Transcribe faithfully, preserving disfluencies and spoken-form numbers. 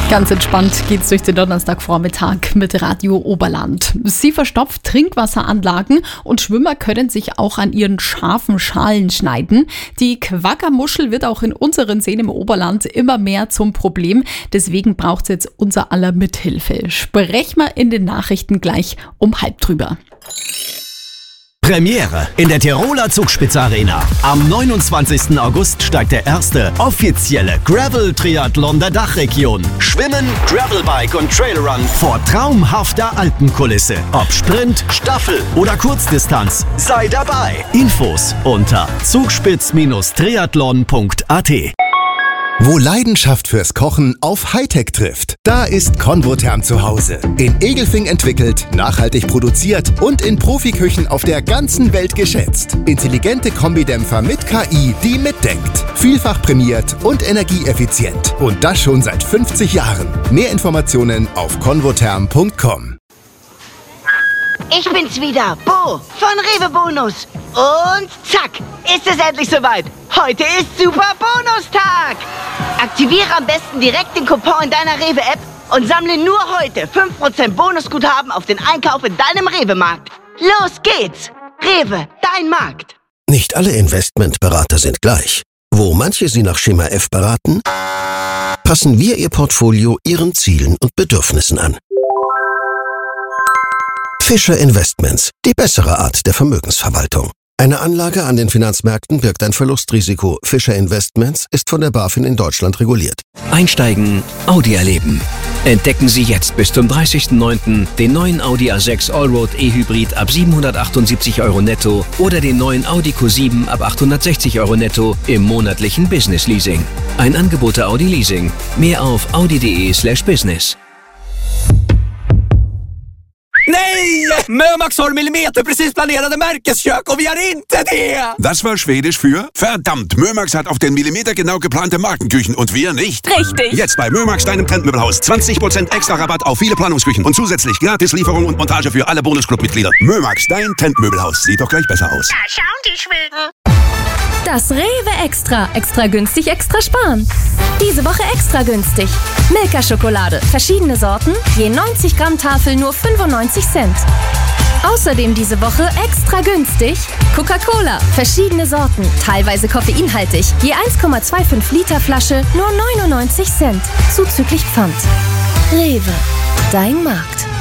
Ganz entspannt geht's durch den Donnerstagvormittag mit Radio Oberland. Sie verstopft Trinkwasseranlagen und Schwimmer können sich auch an ihren scharfen Schalen schneiden. Die Quagga-Muschel wird auch in unseren Seen im Oberland immer mehr zum Problem. Deswegen braucht's jetzt unser aller Mithilfe. Sprechen wir in den Nachrichten gleich um halb drüber. Premiere in der Tiroler Zugspitze-Arena. Am neunundzwanzigsten August steigt der erste offizielle Gravel-Triathlon der Dachregion. Schwimmen, Gravelbike und Trailrun vor traumhafter Alpenkulisse. Ob Sprint, Staffel oder Kurzdistanz, sei dabei. Infos unter zugspitz triathlon punkt a t. Wo Leidenschaft fürs Kochen auf Hightech trifft, da ist Convotherm zu Hause. In Egelfing entwickelt, nachhaltig produziert und in Profiküchen auf der ganzen Welt geschätzt. Intelligente Kombidämpfer mit K I, die mitdenkt. Vielfach prämiert und energieeffizient. Und das schon seit fünfzig Jahren. Mehr Informationen auf convotherm punkt com. Ich bin's wieder, Bo von Rewe Bonus. Und zack, ist es endlich soweit. Heute ist Super Bonustag. Aktiviere am besten direkt den Coupon in deiner Rewe-App und sammle nur heute fünf Prozent Bonusguthaben auf den Einkauf in deinem Rewe-Markt. Los geht's. Rewe, dein Markt. Nicht alle Investmentberater sind gleich. Wo manche Sie nach Schema F beraten, passen wir Ihr Portfolio Ihren Zielen und Bedürfnissen an. Fischer Investments, die bessere Art der Vermögensverwaltung. Eine Anlage an den Finanzmärkten birgt ein Verlustrisiko. Fischer Investments ist von der BaFin in Deutschland reguliert. Einsteigen, Audi erleben. Entdecken Sie jetzt bis zum dreißigsten neunten den neuen Audi A sechs Allroad E-Hybrid ab siebenhundertachtundsiebzig Euro netto oder den neuen Audi Q sieben ab achthundertsechzig Euro netto im monatlichen Business Leasing. Ein Angebot der Audi Leasing. Mehr auf audi.de slash business. Nej! Mömax har millimeter precis planerade märkeskök och vi har inte det! Das war Schwedisch für verdammt, Mömax hat auf den Millimeter genau geplante Markenküchen und wir nicht. Richtig. Jetzt bei Mömax, deinem Trendmöbelhaus. zwanzig Prozent extra Rabatt auf viele Planungsküchen und zusätzlich gratis Lieferung und Montage für alle Bonusclub-Mitglieder. Mömax, dein Trendmöbelhaus. Sieht doch gleich besser aus. Da schauen die Schweden. Das Rewe Extra. Extra günstig, extra sparen. Diese Woche extra günstig. Milka-Schokolade. Verschiedene Sorten. Je neunzig Gramm Tafel nur fünfundneunzig Cent. Außerdem diese Woche extra günstig. Coca-Cola. Verschiedene Sorten. Teilweise koffeinhaltig. Je eins Komma fünfundzwanzig Liter Flasche nur neunundneunzig Cent. Zuzüglich Pfand. Rewe. Dein Markt.